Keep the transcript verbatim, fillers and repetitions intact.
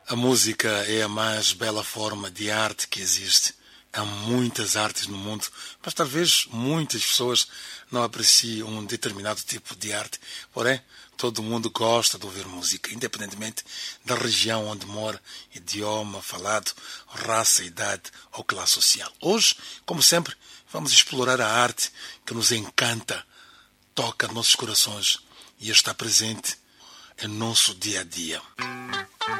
A música é a mais bela forma de arte que existe. Há muitas artes no mundo, mas talvez muitas pessoas não apreciem um determinado tipo de arte. Porém, todo mundo gosta de ouvir música, independentemente da região onde mora, idioma falado, raça, idade ou classe social. Hoje, como sempre, vamos explorar a arte que nos encanta, toca nossos corações e está presente em nosso dia a dia.